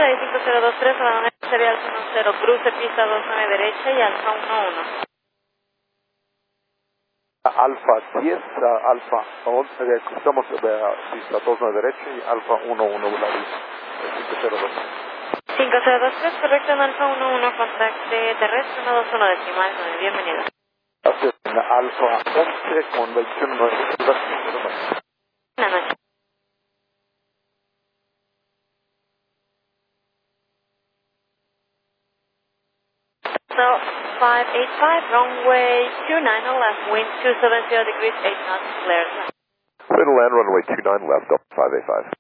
de 5023, Alameda Serial 10, cruce pista 29 derecha y alfa 11. Alfa 10, alfa 11, cruzamos pista 29 derecha y alfa 11, Volaris 502. 5023, correcto en alfa 11, contacte terrestre 121 decimal 9, bienvenido. Hace alfa 11 con 21 9. Buenas noches. So, 585, runway 29 left, wind 270 degrees, 8 knots, clear. Clear to land runway 29 left, Delta 585.